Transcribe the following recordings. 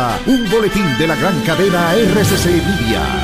Un boletín de la gran cadena RCC Media.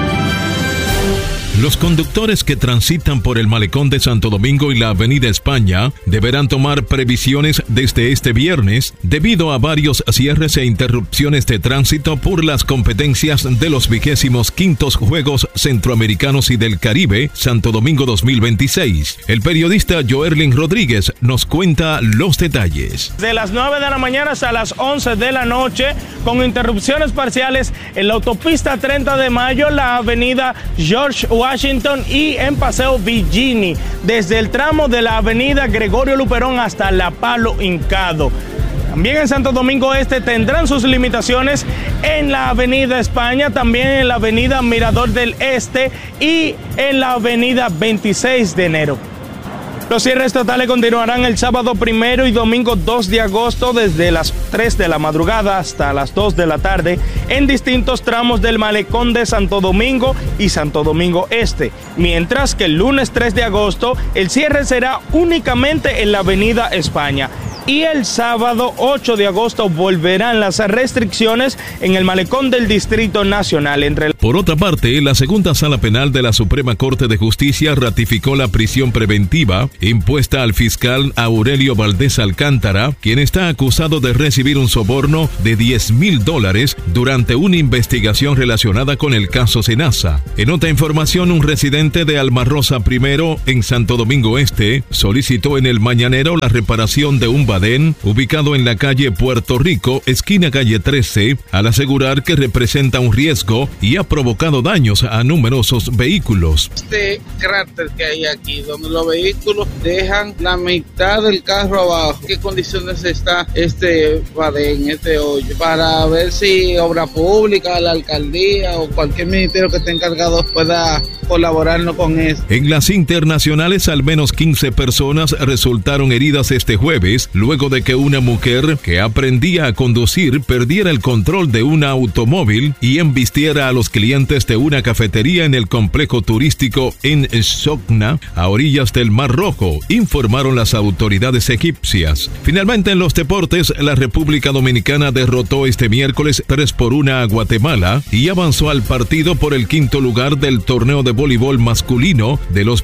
Los conductores que transitan por el malecón de Santo Domingo y la Avenida España deberán tomar previsiones desde este viernes debido a varios cierres e interrupciones de tránsito por las competencias de los 25º Juegos Centroamericanos y del Caribe Santo Domingo 2026. El periodista Joerlin Rodríguez nos cuenta los detalles. De las 9 de la mañana hasta las 11 de la noche, con interrupciones parciales en la autopista 30 de Mayo, la avenida George Washington y en Paseo Villini, desde el tramo de la avenida Gregorio Luperón hasta La Palo Hincado. También en Santo Domingo Este tendrán sus limitaciones en la avenida España, también en la avenida Mirador del Este y en la avenida 26 de enero. Los cierres totales continuarán el sábado 1 y domingo 2 de agosto desde las 3 de la madrugada hasta las 2 de la tarde en distintos tramos del malecón de Santo Domingo y Santo Domingo Este, mientras que el lunes 3 de agosto el cierre será únicamente en la avenida España. Y el sábado 8 de agosto volverán las restricciones en el malecón del Distrito Nacional. Por otra parte, la segunda sala penal de la Suprema Corte de Justicia ratificó la prisión preventiva impuesta al fiscal Aurelio Valdés Alcántara, quien está acusado de recibir un soborno de $10,000 durante una investigación relacionada con el caso Senasa. En otra información, un residente de Almarrosa I en Santo Domingo Este solicitó en el Mañanero la reparación de un ubicado en la calle Puerto Rico, esquina calle 13, al asegurar que representa un riesgo y ha provocado daños a numerosos vehículos. Este cráter que hay aquí, donde los vehículos dejan la mitad del carro abajo, ¿qué condiciones está este badén, este hoyo? Para ver si obra pública, la alcaldía o cualquier ministerio que esté encargado pueda colaborarnos con esto. En las internacionales, al menos 15 personas resultaron heridas este jueves, luego de que una mujer que aprendía a conducir perdiera el control de un automóvil y embistiera a los clientes de una cafetería en el complejo turístico en Socna, a orillas del Mar Rojo, informaron las autoridades egipcias. Finalmente, en los deportes, la República Dominicana derrotó este miércoles 3-1 a Guatemala y avanzó al partido por el quinto lugar del torneo de voleibol masculino de los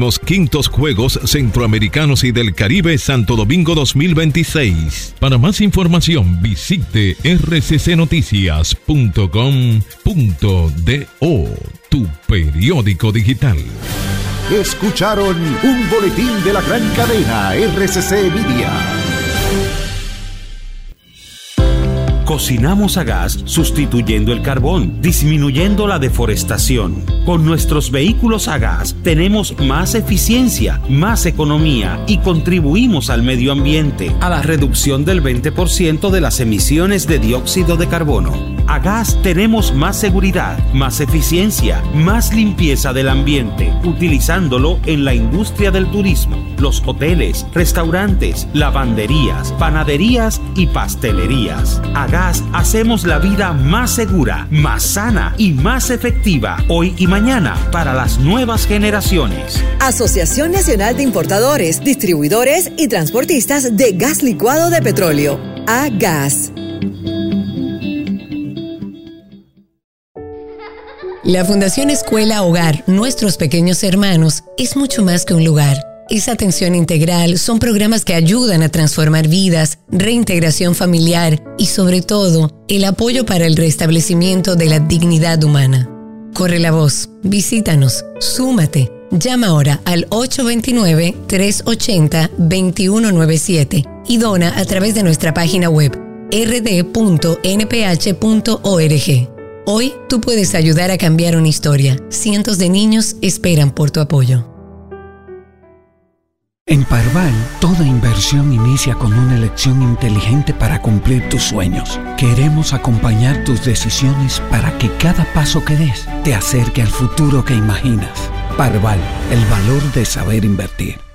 25º Juegos Centroamericanos y del Caribe Santo Domingo 2026. Para más información visite rccnoticias.com.do, tu periódico digital. Escucharon un boletín de la gran cadena RCC Media. Cocinamos a gas sustituyendo el carbón, disminuyendo la deforestación. Con nuestros vehículos a gas tenemos más eficiencia, más economía y contribuimos al medio ambiente, a la reducción del 20% de las emisiones de dióxido de carbono. A gas tenemos más seguridad, más eficiencia, más limpieza del ambiente, utilizándolo en la industria del turismo, los hoteles, restaurantes, lavanderías, panaderías y pastelerías. A gas hacemos la vida más segura, más sana y más efectiva hoy y mañana para las nuevas generaciones. Asociación Nacional de Importadores, Distribuidores y Transportistas de Gas Licuado de Petróleo. AGAS. La Fundación Escuela Hogar Nuestros Pequeños Hermanos es mucho más que un lugar. Es atención integral, son programas que ayudan a transformar vidas, reintegración familiar y, sobre todo, el apoyo para el restablecimiento de la dignidad humana. Corre la voz, visítanos, súmate. Llama ahora al 829-380-2197 y dona a través de nuestra página web rd.nph.org. Hoy tú puedes ayudar a cambiar una historia. Cientos de niños esperan por tu apoyo. En Parval, toda inversión inicia con una elección inteligente para cumplir tus sueños. Queremos acompañar tus decisiones para que cada paso que des te acerque al futuro que imaginas. Parval, el valor de saber invertir.